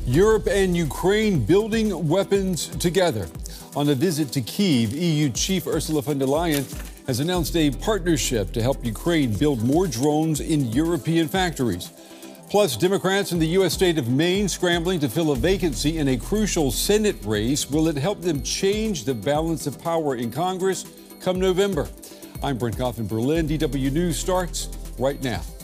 Europe and Ukraine building weapons together. On a visit to Kyiv, EU Chief Ursula von der Leyen has announced a partnership to help Ukraine build more drones in European factories. Plus, Democrats in the U.S. state of Maine scrambling to fill a vacancy in a crucial Senate race. Will it help them change the balance of power in Congress come November? I'm Brent Goff in Berlin. DW News starts right now.